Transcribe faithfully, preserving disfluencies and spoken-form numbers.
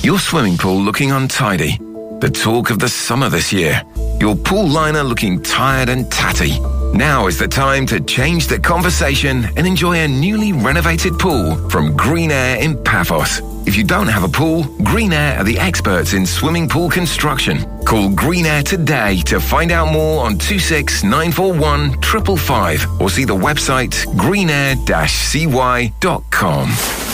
Your swimming pool looking untidy. The talk of the summer this year. Your pool liner looking tired and tatty. Now is the time to change the conversation and enjoy a newly renovated pool from Green Air in Paphos. If you don't have a pool, Green Air are the experts in swimming pool construction. Call Green Air today to find out more on two six nine four one five five five or see the website greenair dash c y dot com.